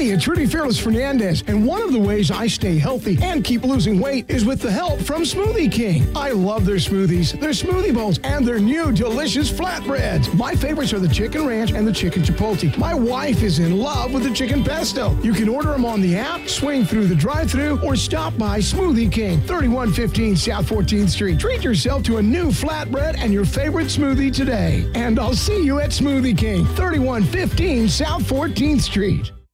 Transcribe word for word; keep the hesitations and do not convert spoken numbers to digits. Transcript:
it's Rudy Fearless Fernandez, and one of the ways I stay healthy and keep losing weight is with the help from Smoothie King. I love their smoothies, their smoothie bowls, and their new delicious flatbreads. My favorites are the chicken ranch and the chicken chipotle. My wife is in love with the chicken pesto. You can order them on the app, swing through the drive-thru, or stop by Smoothie King, thirty-one fifteen South fourteenth Street. Treat yourself to a new flatbread and your favorite smoothie today. And I'll see you at Smoothie King, thirty-one fifteen South fourteenth Street.